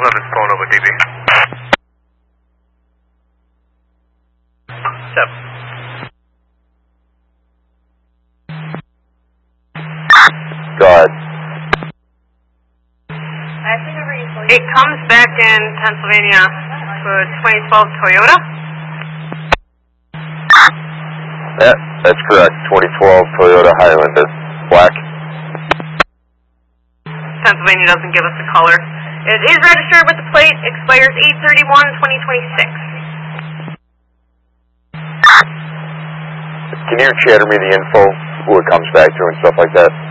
11's pulling over, DB. 7. Go ahead. It comes back in Pennsylvania for 2012 Toyota. Yeah, that's correct. 2012 Toyota Highlander, black. Pennsylvania doesn't give us the color. It is registered with the plate, expires 8/31/2026. Can you chatter me the info, who it comes back to and stuff like that?